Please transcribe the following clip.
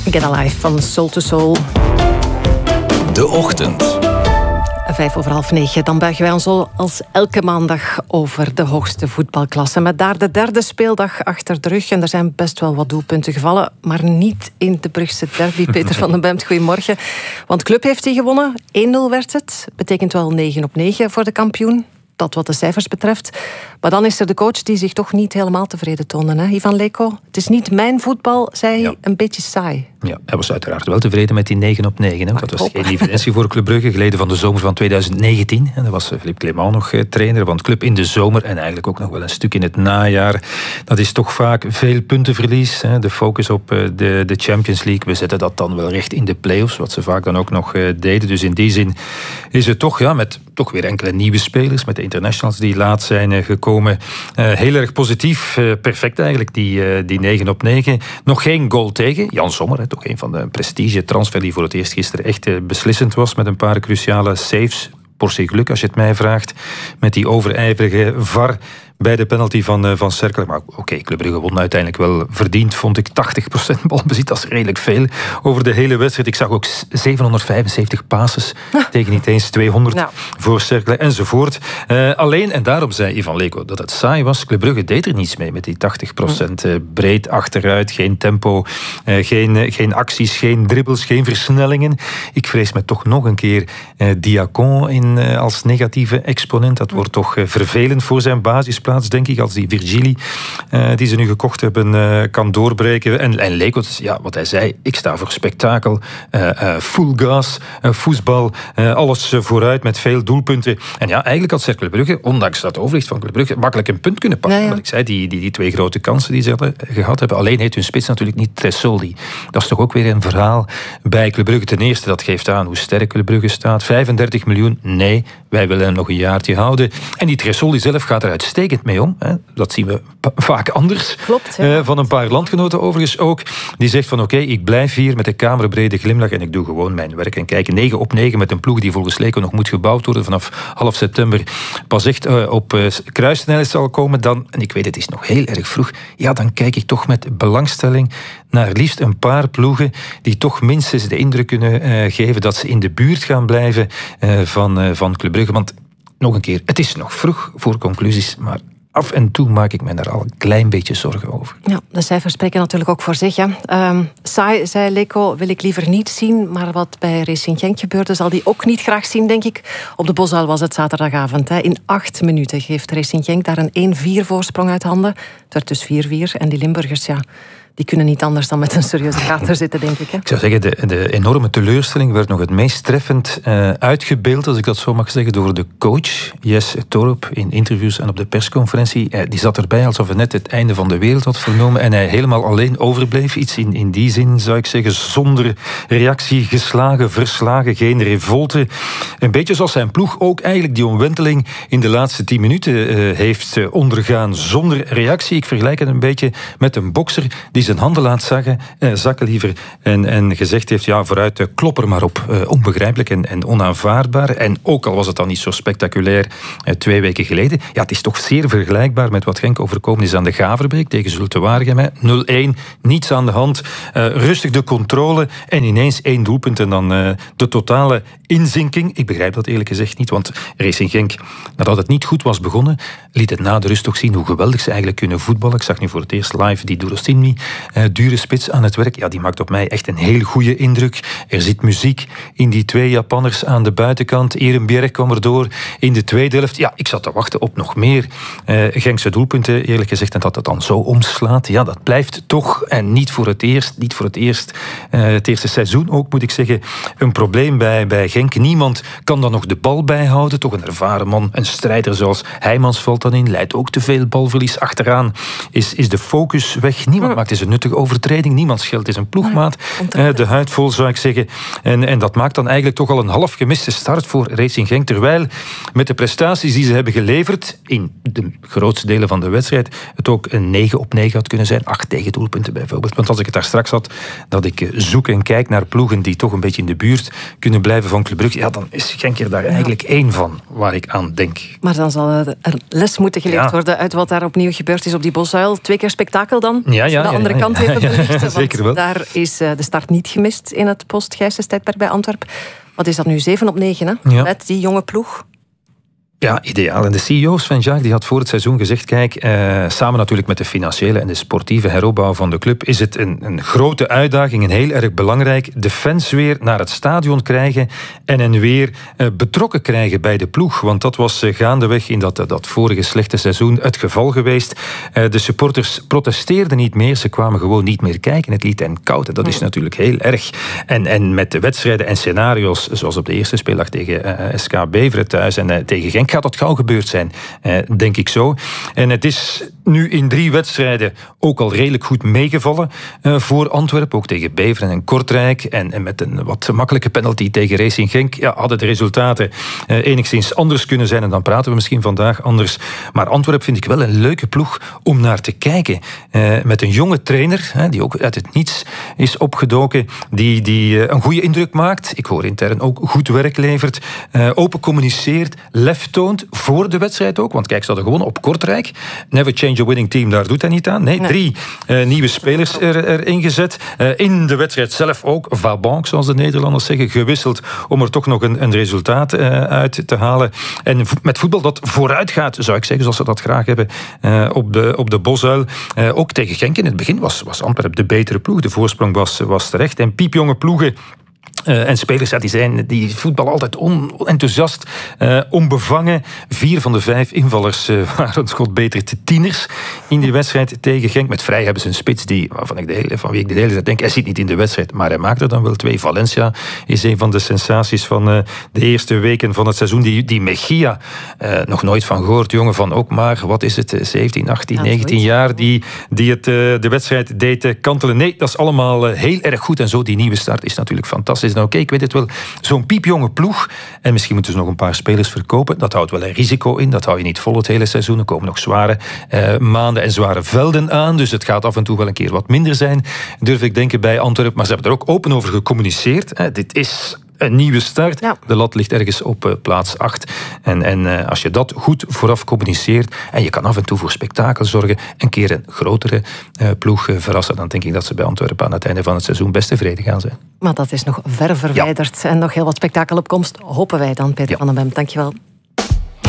Get Alive van Soul to Soul. De Ochtend. 9:05, dan buigen wij ons als elke maandag over de hoogste voetbalklasse. Met daar de derde speeldag achter de rug. En er zijn best wel wat doelpunten gevallen, maar niet in de Brugse derby. Peter van den Bemt, goedemorgen. Want Club heeft die gewonnen. 1-0 werd het. Betekent wel 9-9 voor de kampioen. Dat wat de cijfers betreft. Maar dan is er de coach die zich toch niet helemaal tevreden toonde. Hè? Ivan Leko, het is niet mijn voetbal, zei hij, een beetje saai. Ja, hij was uiteraard wel tevreden met die 9-9. Hè. Dat was geen evidentie voor Club Brugge, geleden van de zomer van 2019. En daar was Philippe Clement nog trainer van het club in de zomer en eigenlijk ook nog wel een stuk in het najaar. Dat is toch vaak veel puntenverlies. Hè. De focus op de Champions League. We zetten dat dan wel recht in de play-offs, wat ze vaak dan ook nog deden. Dus in die zin is het toch, ja, met toch weer enkele nieuwe spelers, met de internationals die laat zijn gekomen. Heel erg positief, perfect eigenlijk, die 9-9. Nog geen goal tegen. Jan Sommer, toch een van de prestige transfer die voor het eerst gisteren echt beslissend was, met een paar cruciale saves. Portie geluk, als je het mij vraagt, met die overijverige VAR bij de penalty van Cercle. Maar oké, Club Brugge won uiteindelijk wel verdiend, vond ik. 80% balbezit, dat is redelijk veel over de hele wedstrijd. Ik zag ook 775 passes tegen niet eens 200 voor Cercle enzovoort. Alleen, en daarom zei Ivan Leko dat het saai was, Club Brugge deed er niets mee met die 80%. Breed achteruit, geen tempo, geen acties, geen dribbels, geen versnellingen. Ik vrees me toch nog een keer Diacon als negatieve exponent. Dat wordt toch vervelend voor zijn basisplaats, denk ik, als die Virgili, die ze nu gekocht hebben, kan doorbreken. En Leko, ja, wat hij zei, ik sta voor spektakel, full gas, voetbal, alles vooruit met veel doelpunten. En ja, eigenlijk had Cercle Brugge, ondanks dat overwicht van Club Brugge, makkelijk een punt kunnen pakken. Want ik zei, die twee grote kansen die ze hadden gehad hebben. Alleen heet hun spits natuurlijk niet Tresoldi. Dat is toch ook weer een verhaal bij Club Brugge. Ten eerste, dat geeft aan hoe sterk Club Brugge staat. 35 miljoen, nee, wij willen hem nog een jaartje houden. En die Tresoldi zelf gaat er uitstekend mee om. Hè. Dat zien we vaak anders. Klopt, ja. Van een paar landgenoten overigens ook. Die zegt van oké, ik blijf hier met een kamerbrede glimlach en ik doe gewoon mijn werk. En kijk, 9-9 met een ploeg die volgens Leko nog moet gebouwd worden vanaf half september. Pas echt op kruissnelheid zal komen. Dan, en ik weet het is nog heel erg vroeg, ja, dan kijk ik toch met belangstelling naar liefst een paar ploegen die toch minstens de indruk kunnen geven dat ze in de buurt gaan blijven van Club Brugge. Want nog een keer, het is nog vroeg voor conclusies, maar af en toe maak ik me daar al een klein beetje zorgen over. Ja, de cijfers spreken natuurlijk ook voor zich. Saai, zei Leko, wil ik liever niet zien, maar wat bij Racing Genk gebeurde, zal die ook niet graag zien, denk ik. Op de Bosuil was het zaterdagavond. Hè. In 8 minuten geeft Racing Genk daar een 1-4 voorsprong uit handen. Het werd dus 4-4 en die Limburgers, ja, die kunnen niet anders dan met een serieuze kater zitten, denk ik. Hè? Ik zou zeggen, de enorme teleurstelling werd nog het meest treffend uitgebeeld, als ik dat zo mag zeggen, door de coach, Jes Torup, in interviews en op de persconferentie. Die zat erbij alsof hij net het einde van de wereld had vernomen en hij helemaal alleen overbleef. Iets in die zin, zou ik zeggen, zonder reactie, geslagen, verslagen, geen revolte. Een beetje zoals zijn ploeg ook eigenlijk die omwenteling in de laatste 10 minuten heeft ondergaan, zonder reactie. Ik vergelijk het een beetje met een bokser die zijn handen laat zakken liever en gezegd heeft, ja, vooruit, klop er maar op. Onbegrijpelijk en onaanvaardbaar. En ook al was het dan niet zo spectaculair 2 weken geleden, ja, het is toch zeer vergelijkbaar met wat Genk overkomen is aan de Gaverbeek tegen Zulte Waregem. 0-1, niets aan de hand, rustig de controle en ineens 1 doelpunt en dan de totale inzinking. Ik begrijp dat eerlijk gezegd niet, want Racing Genk, nadat het niet goed was begonnen, liet het na de rust toch zien hoe geweldig ze eigenlijk kunnen voetballen. Ik zag nu voor het eerst live die Durostini, dure spits aan het werk. Ja, die maakt op mij echt een heel goede indruk. Er zit muziek in die 2 Japanners aan de buitenkant. Ehrenberg kwam erdoor in de tweede helft. Ja, ik zat te wachten op nog meer Genkse doelpunten, eerlijk gezegd. En dat het dan zo omslaat, ja, dat blijft toch, en niet voor het eerst, het eerste seizoen ook, moet ik zeggen, een probleem bij Genk. Niemand kan dan nog de bal bijhouden. Toch een ervaren man, een strijder zoals Heijmans valt dan in, leidt ook te veel balverlies. Achteraan is de focus weg. Niemand maakt eens een nuttige overtreding. Niemand scheelt eens een ploegmaat. De huid vol, zou ik zeggen. En dat maakt dan eigenlijk toch al een half gemiste start voor Racing Genk. Terwijl met de prestaties die ze hebben geleverd in de grootste delen van de wedstrijd het ook een 9-9 had kunnen zijn. 8 tegendoelpunten bijvoorbeeld. Want als ik het daar straks had, dat ik zoek en kijk naar ploegen die toch een beetje in de buurt kunnen blijven van Club Brugge, ja, dan is Genk er daar eigenlijk 1 van waar ik aan denk. Maar dan zal er les moeten geleerd worden uit wat daar opnieuw gebeurd is op die Bosuil. 2 keer spektakel dan? Ja, de andere andere kant even belichten. Zeker wel. Daar is de start niet gemist in het post-Gijsens-tijdperk bij Antwerpen. Wat is dat nu? 7 op 9, hè? Ja. Met die jonge ploeg. Ja, ideaal. En de CEO Sven Jaak die had voor het seizoen gezegd, kijk, samen natuurlijk met de financiële en de sportieve heropbouw van de club, is het een grote uitdaging en heel erg belangrijk de fans weer naar het stadion krijgen en hen weer betrokken krijgen bij de ploeg. Want dat was gaandeweg in dat vorige slechte seizoen het geval geweest. De supporters protesteerden niet meer, ze kwamen gewoon niet meer kijken. Het liet hen koud en dat is natuurlijk heel erg. En met de wedstrijden en scenario's, zoals op de eerste speeldag tegen SK Beveren thuis en tegen Genk, gaat dat gauw gebeurd zijn, denk ik zo. En het is nu in 3 wedstrijden ook al redelijk goed meegevallen voor Antwerpen, ook tegen Beveren en Kortrijk. En met een wat makkelijke penalty tegen Racing Genk hadden de resultaten enigszins anders kunnen zijn. En dan praten we misschien vandaag anders. Maar Antwerpen vind ik wel een leuke ploeg om naar te kijken. Met een jonge trainer, die ook uit het niets is opgedoken, die een goede indruk maakt. Ik hoor intern ook goed werk levert. Open communiceert, lef toont voor de wedstrijd ook. Want kijk, ze hadden gewonnen op Kortrijk. Never change a winning team, daar doet hij niet aan. Nee. 3 nieuwe spelers erin gezet. In de wedstrijd zelf ook, Vabank, zoals de Nederlanders zeggen, gewisseld om er toch nog een resultaat uit te halen. En met voetbal dat vooruit gaat, zou ik zeggen, zoals ze dat graag hebben, op de Bosuil. Ook tegen Genk in het begin was Antwerpen de betere ploeg. De voorsprong was terecht. En piepjonge ploegen en spelers die voetballen altijd onenthousiast, onbevangen. 4 van de 5 invallers waren schot beter te tieners in die wedstrijd tegen Genk. Met Vrij hebben ze een spits van wie ik de hele tijd denk, hij zit niet in de wedstrijd, maar hij maakt er dan wel 2. Valencia is een van de sensaties van de eerste weken van het seizoen. Die Mejia, nog nooit van gehoord, jongen van ook maar, wat is het, 17, 18, 19 jaar, die de wedstrijd deed kantelen. Nee, dat is allemaal heel erg goed. En zo, die nieuwe start is natuurlijk fantastisch. Nou, oké, ik weet het wel, zo'n piepjonge ploeg. En misschien moeten ze nog een paar spelers verkopen. Dat houdt wel een risico in. Dat hou je niet vol het hele seizoen. Er komen nog zware maanden en zware velden aan. Dus het gaat af en toe wel een keer wat minder zijn, durf ik denken, bij Antwerpen. Maar ze hebben er ook open over gecommuniceerd. Dit is een nieuwe start. Ja. De lat ligt ergens op plaats 8. En als je dat goed vooraf communiceert en je kan af en toe voor spektakel zorgen, een keer een grotere ploeg verrassen, dan denk ik dat ze bij Antwerpen aan het einde van het seizoen best tevreden gaan zijn. Maar dat is nog ver verwijderd. Ja. En nog heel wat spektakel op komst, hopen wij dan, Peter van den Bem. Dankjewel.